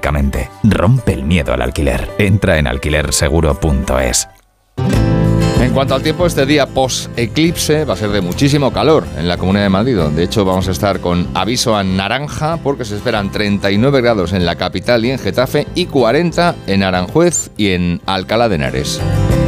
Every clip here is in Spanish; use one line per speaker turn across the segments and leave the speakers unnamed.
mágicamente. Rompe el miedo al alquiler. Entra en alquilerseguro.es.
En cuanto al tiempo, este día post-eclipse va a ser de muchísimo calor en la Comunidad de Madrid. De hecho, vamos a estar con aviso a naranja porque se esperan 39 grados en la capital y en Getafe y 40 en Aranjuez y en Alcalá de Henares.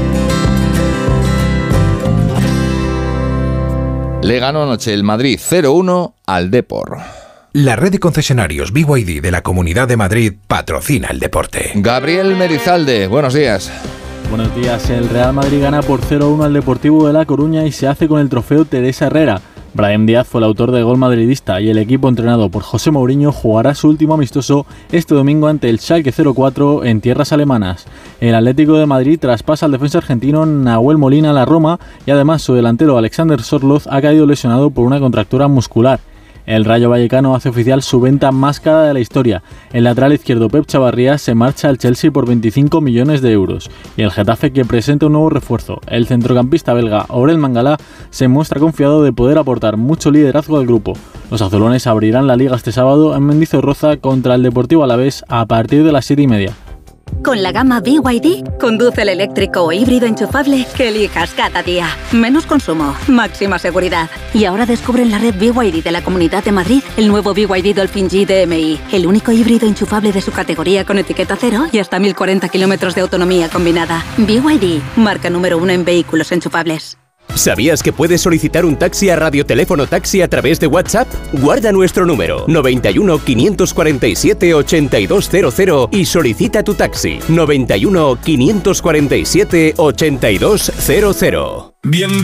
Le ganó anoche el Madrid 0-1 al Depor.
La red de concesionarios BYD de la Comunidad de Madrid patrocina el deporte.
Gabriel Merizalde, buenos días.
Buenos días. El Real Madrid gana por 0-1 al Deportivo de La Coruña y se hace con el trofeo Teresa Herrera. Brahim Díaz fue el autor del gol madridista y el equipo entrenado por José Mourinho jugará su último amistoso este domingo ante el Schalke 04 en tierras alemanas. El Atlético de Madrid traspasa al defensa argentino Nahuel Molina a la Roma y además su delantero Alexander Sorloz ha caído lesionado por una contractura muscular. El Rayo Vallecano hace oficial su venta más cara de la historia. El lateral izquierdo Pep Chavarría se marcha al Chelsea por 25 millones de euros. Y el Getafe, que presenta un nuevo refuerzo. El centrocampista belga Aurel Mangala se muestra confiado de poder aportar mucho liderazgo al grupo. Los azulones abrirán la liga este sábado en Mendizorroza contra el Deportivo Alavés a partir de las 7:30.
Con la gama BYD, conduce el eléctrico o híbrido enchufable que elijas cada día. Menos consumo, máxima seguridad. Y ahora descubre en la red BYD de la Comunidad de Madrid el nuevo BYD Dolphin G DMI, el único híbrido enchufable de su categoría con etiqueta cero y hasta 1040 kilómetros de autonomía combinada. BYD, marca número 1 en vehículos enchufables.
¿Sabías que puedes solicitar un taxi a Radioteléfono Taxi a través de WhatsApp? Guarda nuestro número 91 547 8200 y solicita tu taxi 91 547 8200. Bien.